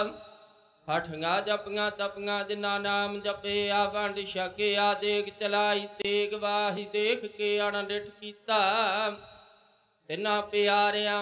ਹਠੀਆਂ ਜਪੀਆਂ ਤਪੀਆਂ ਜਿਨ੍ਹਾਂ ਨਾਮ ਜਪਿਆ ਵੰਡ ਛਕਿਆ ਦੇਗ ਚਲਾਈ ਤੇਗ ਵਾਹੀ ਦੇਖ ਕੇ ਅਣਡਿਠ ਕੀਤਾ ਤਿੰਨਾਂ ਪਿਆਰਿਆਂ